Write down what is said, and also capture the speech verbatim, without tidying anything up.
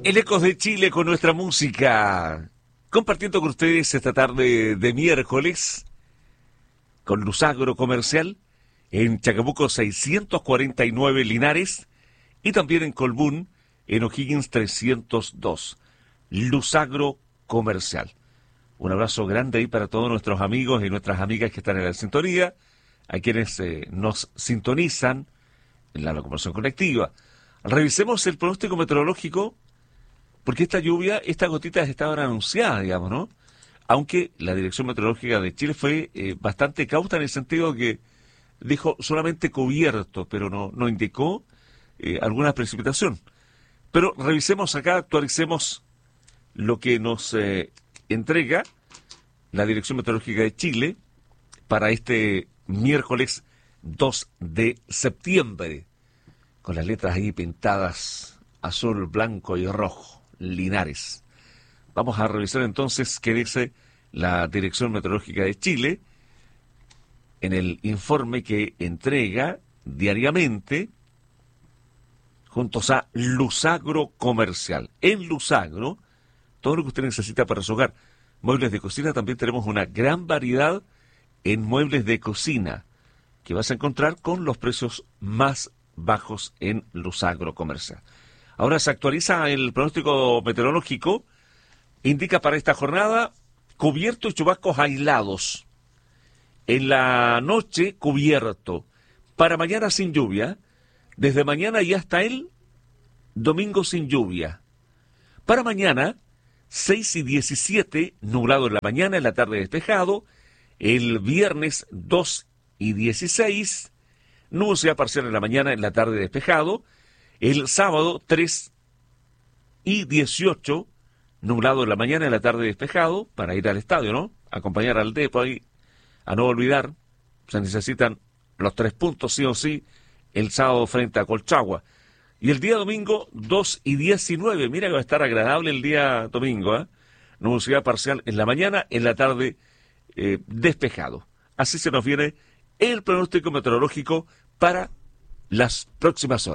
El Ecos de Chile con nuestra música, compartiendo con ustedes esta tarde de miércoles con Lusagro Comercial en Chacabuco seiscientos cuarenta y nueve Linares y también en Colbún en O'Higgins trescientos dos. Lusagro Comercial. Un abrazo grande ahí para todos nuestros amigos y nuestras amigas que están en la sintonía, a quienes eh, nos sintonizan en la locomoción colectiva. Revisemos el pronóstico meteorológico, porque esta lluvia, estas gotitas estaban anunciadas, digamos, ¿no? Aunque la Dirección Meteorológica de Chile fue eh, bastante cauta en el sentido que dijo solamente cubierto, pero no, no indicó eh, alguna precipitación. Pero revisemos acá, actualicemos lo que nos eh, entrega la Dirección Meteorológica de Chile para este miércoles dos de septiembre, con las letras ahí pintadas azul, blanco y rojo. Linares. Vamos a revisar entonces qué dice la Dirección Meteorológica de Chile en el informe que entrega diariamente juntos a Lusagro Comercial. En Lusagro, todo lo que usted necesita para su hogar. Muebles de cocina, también tenemos una gran variedad en muebles de cocina que vas a encontrar con los precios más bajos en Lusagro Comercial. Ahora se actualiza el pronóstico meteorológico. Indica para esta jornada cubierto y chubascos aislados. En la noche cubierto. Para mañana sin lluvia. Desde mañana y hasta el domingo sin lluvia. Para mañana seis y diecisiete nublado en la mañana, en la tarde despejado. El viernes dos y dieciséis nubosidad parcial en la mañana, en la tarde despejado. El sábado tres y dieciocho, nublado en la mañana, en la tarde despejado, para ir al estadio, ¿no? Acompañar al Depo ahí, a no olvidar, se necesitan los tres puntos sí o sí, el sábado frente a Colchagua. Y el día domingo dos y diecinueve, mira que va a estar agradable el día domingo, ¿eh? Nubosidad parcial en la mañana, en la tarde eh, despejado. Así se nos viene el pronóstico meteorológico para las próximas horas.